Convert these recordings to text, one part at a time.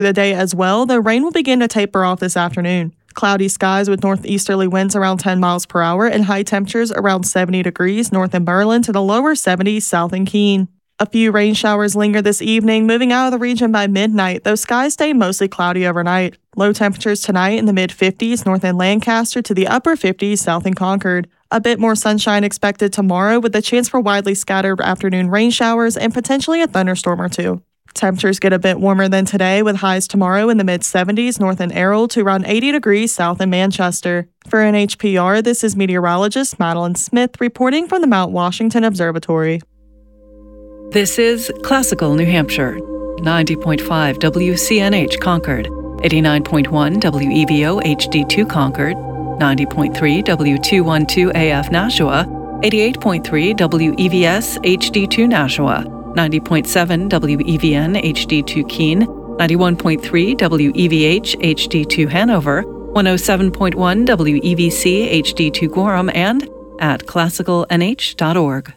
the day as well, though rain will begin to taper off this afternoon. Cloudy skies with northeasterly winds around 10 miles per hour and high temperatures around 70 degrees north in Berlin to the lower 70s south in Keene. A few rain showers linger this evening, moving out of the region by midnight, though skies stay mostly cloudy overnight. Low temperatures tonight in the mid-50s north in Lancaster to the upper 50s south in Concord. A bit more sunshine expected tomorrow with a chance for widely scattered afternoon rain showers and potentially a thunderstorm or two. Temperatures get a bit warmer than today with highs tomorrow in the mid-70s north in Errol to around 80 degrees south in Manchester. For NHPR, this is meteorologist Madeline Smith reporting from the Mount Washington Observatory. This is Classical New Hampshire, 90.5 WCNH Concord, 89.1 WEVO HD2 Concord, 90.3 W212 AF Nashua, 88.3 WEVS HD2 Nashua, 90.7 WEVN HD2 Keene, 91.3 WEVH HD2 Hanover, 107.1 WEVC HD2 Gorham, and at classicalnh.org.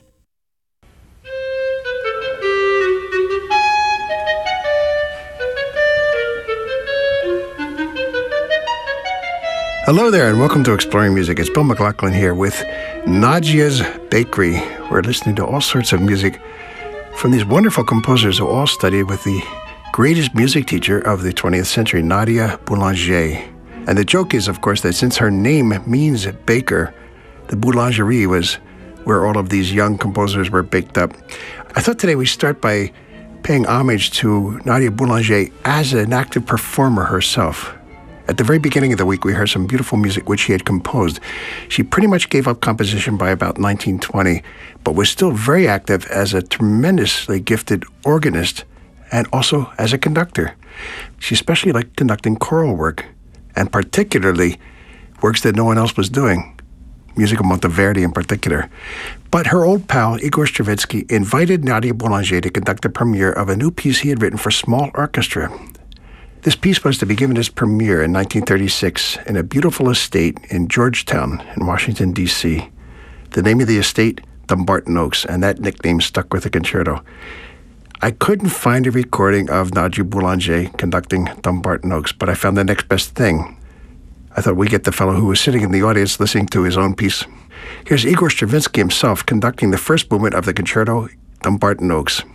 Hello there, and welcome to Exploring Music. It's Bill McLaughlin here with Nadjia's Bakery. We're listening to all sorts of music from these wonderful composers who all studied with the greatest music teacher of the 20th century, Nadia Boulanger. And the joke is, of course, that since her name means baker, the boulangerie was where all of these young composers were baked up. I thought today we'd start by paying homage to Nadia Boulanger as an active performer herself. At the very beginning of the week, we heard some beautiful music which she had composed. She pretty much gave up composition by about 1920, but was still very active as a tremendously gifted organist and also as a conductor. She especially liked conducting choral work, and particularly works that no one else was doing, music of Monteverdi in particular. But her old pal, Igor Stravinsky, invited Nadia Boulanger to conduct the premiere of a new piece he had written for small orchestra. This piece was to be given its premiere in 1936 in a beautiful estate in Georgetown in Washington, D.C. The name of the estate, Dumbarton Oaks, and that nickname stuck with the concerto. I couldn't find a recording of Nadia Boulanger conducting Dumbarton Oaks, but I found the next best thing. I thought we'd get the fellow who was sitting in the audience listening to his own piece. Here's Igor Stravinsky himself conducting the first movement of the concerto, Dumbarton Oaks.